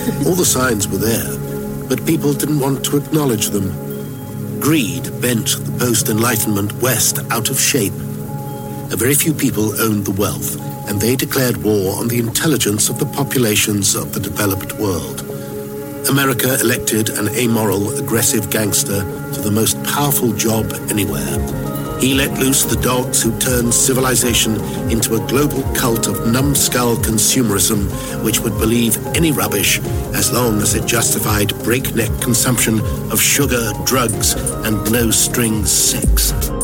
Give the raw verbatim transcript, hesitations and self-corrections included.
All the signs were there, but people didn't want to acknowledge them. Greed bent the post-Enlightenment West out of shape. A very few people owned the wealth, and they declared war on the intelligence of the populations of the developed world. America elected an amoral, aggressive gangster to the most powerful job anywhere. He let loose the dogs who turned civilization into a global cult of numbskull consumerism, which would believe any rubbish as long as it justified breakneck consumption of sugar, drugs, and no-strings sex.